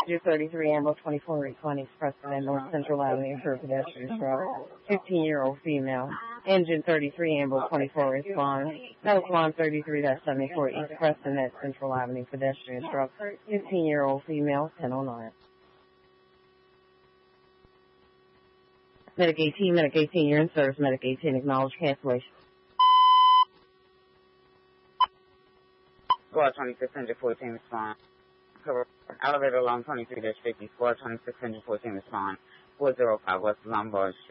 Passenger 33, Ambo 24, responding expressway at North Central Avenue for a pedestrian stroke. 15-year-old female. Engine 33, Ambo 24, respond. Metalcon 33-74, East Preston at Central Avenue, pedestrian stroke. 15-year-old female, 1009. Medic 18, you're in service. Medic 18, acknowledge cancellation. Squad 2614, respond. Elevator along 23-50, Squad 2614, respond. 405 West Lombard Street.